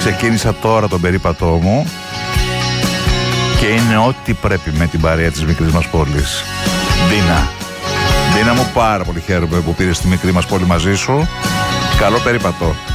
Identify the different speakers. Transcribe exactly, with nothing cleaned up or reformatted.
Speaker 1: Ξεκίνησα τώρα τον περίπατό μου και είναι ό,τι πρέπει με την παρέα της μικρής μας πόλης. Ντίνα, Ντίνα μου, πάρα πολύ χαίρομαι που πήρες τη μικρή μας πόλη μαζί σου. Καλό περίπατο.